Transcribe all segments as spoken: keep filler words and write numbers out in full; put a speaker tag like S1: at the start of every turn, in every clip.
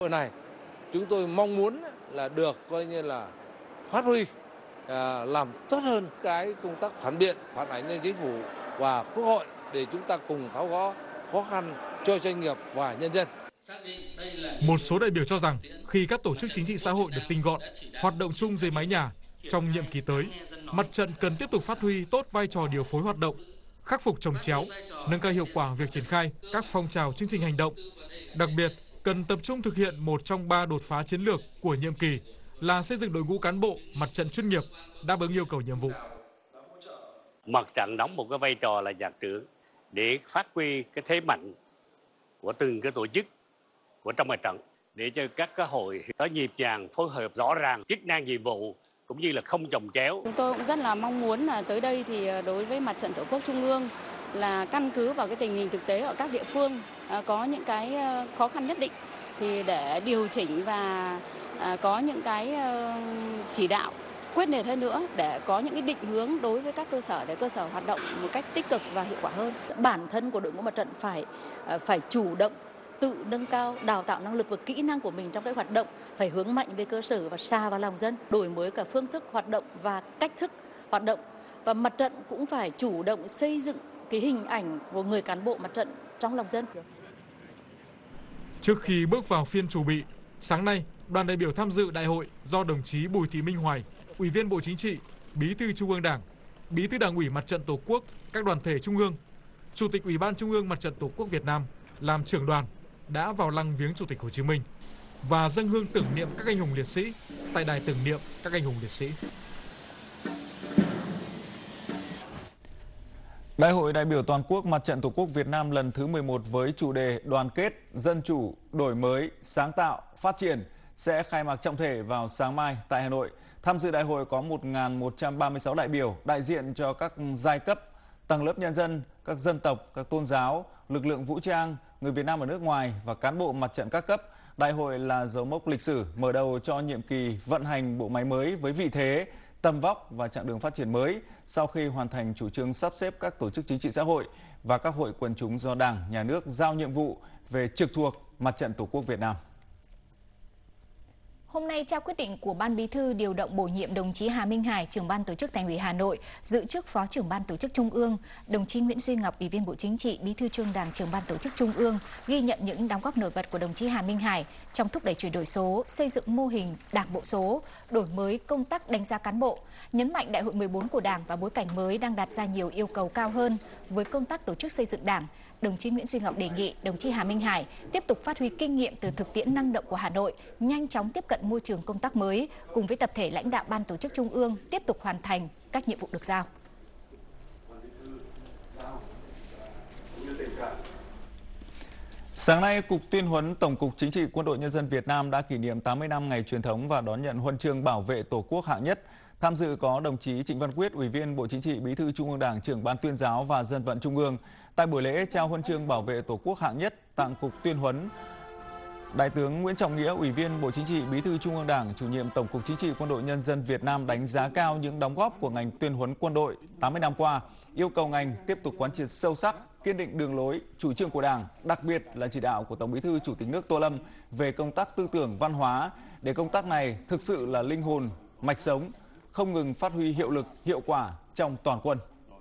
S1: Hội này chúng tôi mong muốn là được coi như là phát huy, à, làm tốt hơn cái công tác phản biện, phản ánh lên chính phủ và quốc hội để chúng ta cùng tháo gỡ khó khăn cho doanh nghiệp và nhân dân.
S2: Một số đại biểu cho rằng khi các tổ chức chính trị xã hội được tinh gọn, hoạt động chung dưới mái nhà, trong nhiệm kỳ tới, mặt trận cần tiếp tục phát huy tốt vai trò điều phối hoạt động, khắc phục chồng chéo, nâng cao hiệu quả việc triển khai các phong trào chương trình hành động. Đặc biệt, cần tập trung thực hiện một trong ba đột phá chiến lược của nhiệm kỳ là xây dựng đội ngũ cán bộ mặt trận chuyên nghiệp đáp ứng yêu cầu nhiệm vụ.
S3: Mặt trận đóng một cái vai trò là nhạc trưởng để phát huy cái thế mạnh của từng cái tổ chức của trong mặt trận để cho các cái hội có nhịp nhàng, phối hợp rõ ràng chức năng nhiệm vụ cũng như là không chồng chéo.
S4: Chúng tôi cũng rất là mong muốn là tới đây thì đối với Mặt trận Tổ quốc Trung ương là căn cứ vào cái tình hình thực tế ở các địa phương có những cái khó khăn nhất định thì để điều chỉnh và có những cái chỉ đạo quyết liệt hơn nữa để có những cái định hướng đối với các cơ sở để cơ sở hoạt động một cách tích cực và hiệu quả hơn.
S5: Bản thân của đội ngũ mặt trận phải phải chủ động tự nâng cao, đào tạo năng lực và kỹ năng của mình trong cái hoạt động, phải hướng mạnh về cơ sở và xa vào lòng dân, đổi mới cả phương thức hoạt động và cách thức hoạt động. Và mặt trận cũng phải chủ động xây dựng cái hình ảnh của người cán bộ mặt trận trong lòng dân.
S2: Trước khi bước vào phiên chủ bị, sáng nay, đoàn đại biểu tham dự đại hội do đồng chí Bùi Thị Minh Hoài, Ủy viên Bộ Chính trị, Bí thư Trung ương Đảng, Bí thư Đảng ủy Mặt trận Tổ quốc các đoàn thể trung ương, Chủ tịch Ủy ban Trung ương Mặt trận Tổ quốc Việt Nam làm trưởng đoàn đã vào lăng viếng Chủ tịch Hồ Chí Minh và dâng hương tưởng niệm các anh hùng liệt sĩ tại đài tưởng niệm các anh hùng liệt sĩ.
S6: Đại hội đại biểu toàn quốc Mặt trận Tổ quốc Việt Nam lần thứ mười một với chủ đề đoàn kết, dân chủ, đổi mới, sáng tạo, phát triển sẽ khai mạc trọng thể vào sáng mai tại Hà Nội. Tham dự đại hội có một nghìn một trăm ba mươi sáu đại biểu đại diện cho các giai cấp, tầng lớp nhân dân, các dân tộc, các tôn giáo, lực lượng vũ trang, người Việt Nam ở nước ngoài và cán bộ mặt trận các cấp. Đại hội là dấu mốc lịch sử mở đầu cho nhiệm kỳ vận hành bộ máy mới với vị thế, tầm vóc và chặng đường phát triển mới sau khi hoàn thành chủ trương sắp xếp các tổ chức chính trị xã hội và các hội quần chúng do Đảng, Nhà nước giao nhiệm vụ về trực thuộc Mặt trận Tổ quốc Việt Nam.
S7: Hôm nay trao quyết định của Ban Bí thư điều động bổ nhiệm đồng chí Hà Minh Hải, trưởng ban tổ chức Thành ủy Hà Nội, giữ chức Phó trưởng ban tổ chức Trung ương, đồng chí Nguyễn Duy Ngọc, Ủy viên Bộ Chính trị, Bí thư Trung ương Đảng, trưởng ban tổ chức Trung ương, ghi nhận những đóng góp nổi bật của đồng chí Hà Minh Hải trong thúc đẩy chuyển đổi số, xây dựng mô hình Đảng bộ số, đổi mới công tác đánh giá cán bộ, nhấn mạnh Đại hội mười bốn của Đảng và bối cảnh mới đang đặt ra nhiều yêu cầu cao hơn với công tác tổ chức xây dựng Đảng. Đồng chí Nguyễn Duy Ngọc đề nghị đồng chí Hà Minh Hải tiếp tục phát huy kinh nghiệm từ thực tiễn năng động của Hà Nội, nhanh chóng tiếp cận môi trường công tác mới, cùng với tập thể lãnh đạo Ban tổ chức Trung ương tiếp tục hoàn thành các nhiệm vụ được giao.
S6: Sáng nay, Cục Tuyên huấn Tổng cục Chính trị Quân đội Nhân dân Việt Nam đã kỷ niệm tám mươi năm ngày truyền thống và đón nhận huân chương bảo vệ Tổ quốc hạng nhất. Tham dự có đồng chí Trịnh Văn Quyết, Ủy viên Bộ Chính trị, Bí thư Trung ương Đảng, trưởng Ban Tuyên giáo và Dân vận Trung ương. Tại buổi lễ trao huân chương bảo vệ Tổ quốc hạng nhất tặng Cục Tuyên huấn, Đại tướng Nguyễn Trọng Nghĩa, Ủy viên Bộ Chính trị, Bí thư Trung ương Đảng, Chủ nhiệm Tổng cục Chính trị Quân đội Nhân dân Việt Nam đánh giá cao những đóng góp của ngành tuyên huấn quân đội tám mươi năm qua, yêu cầu ngành tiếp tục quán triệt sâu sắc, kiên định đường lối, chủ trương của Đảng, đặc biệt là chỉ đạo của Tổng Bí thư Chủ tịch nước Tô Lâm về công tác tư tưởng văn hóa, để công tác này thực sự là linh hồn, mạch sống, không ngừng phát huy hiệu lực, hiệu quả trong toàn quân.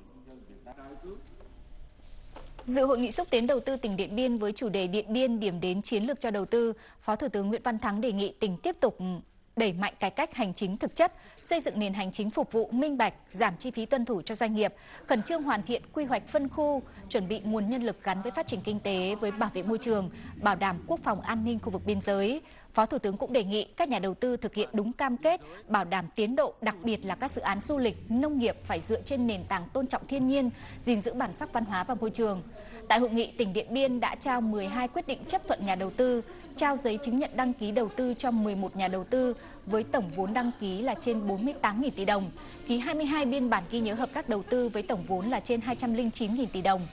S7: Dự hội nghị xúc tiến đầu tư tỉnh Điện Biên với chủ đề Điện Biên điểm đến chiến lược cho đầu tư, Phó Thủ tướng Nguyễn Văn Thắng đề nghị tỉnh tiếp tục đẩy mạnh cải cách hành chính thực chất, xây dựng nền hành chính phục vụ minh bạch, giảm chi phí tuân thủ cho doanh nghiệp, khẩn trương hoàn thiện quy hoạch phân khu, chuẩn bị nguồn nhân lực gắn với phát triển kinh tế với bảo vệ môi trường, bảo đảm quốc phòng an ninh khu vực biên giới. Phó Thủ tướng cũng đề nghị các nhà đầu tư thực hiện đúng cam kết, bảo đảm tiến độ, đặc biệt là các dự án du lịch, nông nghiệp phải dựa trên nền tảng tôn trọng thiên nhiên, gìn giữ bản sắc văn hóa và môi trường. Tại hội nghị, tỉnh Điện Biên đã trao mười hai quyết định chấp thuận nhà đầu tư, trao giấy chứng nhận đăng ký đầu tư cho mười một nhà đầu tư với tổng vốn đăng ký là trên bốn mươi tám nghìn tỷ đồng, ký hai mươi hai biên bản ghi nhớ hợp tác đầu tư với tổng vốn là trên hai trăm lẻ chín nghìn tỷ đồng.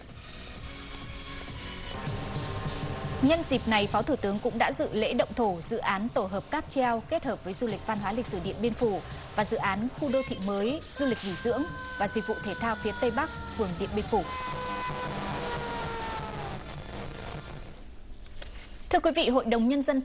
S7: Nhân dịp này, Phó Thủ tướng cũng đã dự lễ động thổ dự án tổ hợp cáp treo kết hợp với du lịch văn hóa lịch sử Điện Biên Phủ và dự án khu đô thị mới, du lịch nghỉ dưỡng và dịch vụ thể thao phía Tây Bắc, phường Điện Biên Phủ. Thưa quý vị, Hội đồng Nhân dân